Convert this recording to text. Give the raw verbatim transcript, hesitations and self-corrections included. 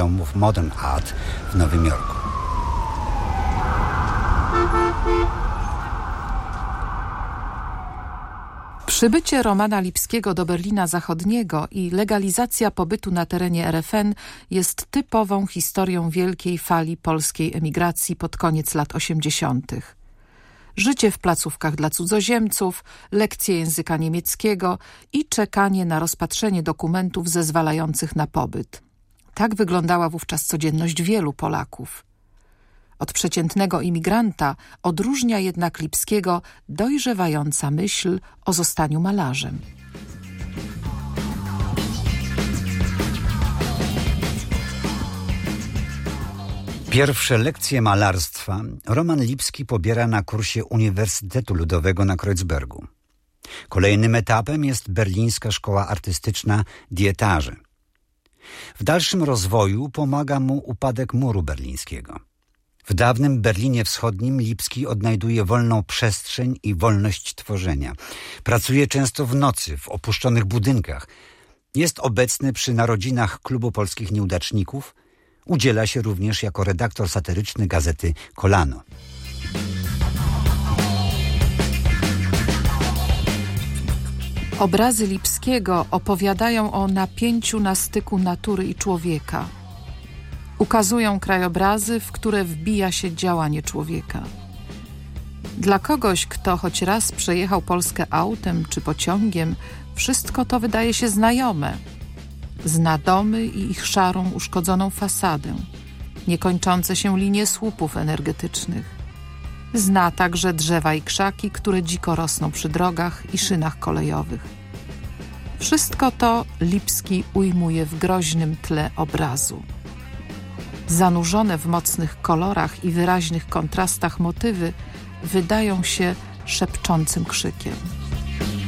Muzeum of Modern Art w Nowym Jorku. Przybycie Romana Lipskiego do Berlina Zachodniego i legalizacja pobytu na terenie R F N jest typową historią wielkiej fali polskiej emigracji pod koniec lat osiemdziesiątych. Życie w placówkach dla cudzoziemców, lekcje języka niemieckiego i czekanie na rozpatrzenie dokumentów zezwalających na pobyt. Tak wyglądała wówczas codzienność wielu Polaków. Od przeciętnego imigranta odróżnia jednak Lipskiego dojrzewająca myśl o zostaniu malarzem. Pierwsze lekcje malarstwa Roman Lipski pobiera na kursie Uniwersytetu Ludowego na Kreuzbergu. Kolejnym etapem jest berlińska szkoła artystyczna Die Etage. W dalszym rozwoju pomaga mu upadek muru berlińskiego. W dawnym Berlinie Wschodnim Lipski odnajduje wolną przestrzeń i wolność tworzenia. Pracuje często w nocy, w opuszczonych budynkach. Jest obecny przy narodzinach Klubu Polskich Nieudaczników. Udziela się również jako redaktor satyryczny gazety Kolano. Obrazy Lipskiego opowiadają o napięciu na styku natury i człowieka. Ukazują krajobrazy, w które wbija się działanie człowieka. Dla kogoś, kto choć raz przejechał Polskę autem czy pociągiem, wszystko to wydaje się znajome. Zna domy i ich szarą, uszkodzoną fasadę, niekończące się linie słupów energetycznych. Zna także drzewa i krzaki, które dziko rosną przy drogach i szynach kolejowych. Wszystko to Lipski ujmuje w groźnym tle obrazu. Zanurzone w mocnych kolorach i wyraźnych kontrastach motywy wydają się szepczącym krzykiem.